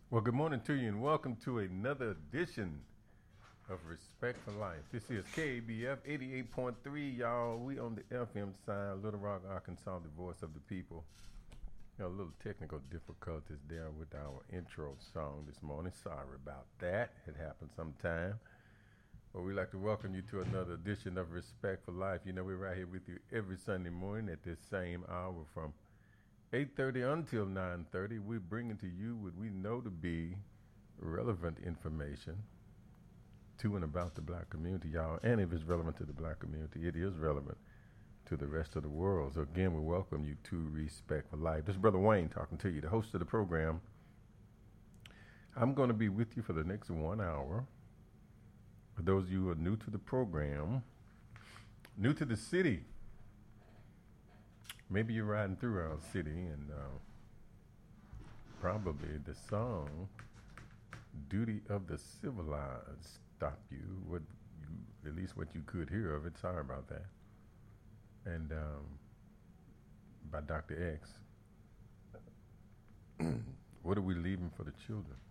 Well, good morning to you, and welcome to another edition of Respect for Life. This is KABF 88.3, y'all. We on the FM side, Little Rock, Arkansas, the voice of the people. A little technical difficulties there with our intro song this morning. Sorry about that. It happens sometime. But we'd like to welcome you to another edition of Respect for Life. You know, we're right here with you every Sunday morning at this same hour from 8:30 until 9:30. We're bringing to you what we know to be relevant information to and about the black community, y'all. And if it's relevant to the black community, it is relevant to the rest of the world. So again, we welcome you to Respect for Life. This is Brother Wayne talking to you, the host of the program. I'm going to be with you for the next 1 hour. For those of you who are new to the program, new to the city, maybe you're riding through our city and probably the song Duty of the Civilized stopped you, at least what you could hear of it. Sorry about that. And by Dr. X. What are we leaving for the children?